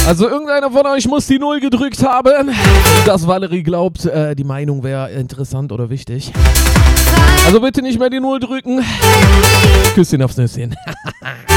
Also irgendeiner von euch muss die 0 gedrückt haben, dass Valerie glaubt, die Meinung wäre interessant oder wichtig. Also bitte nicht mehr die 0 drücken. Küsschen aufs Nüsschen.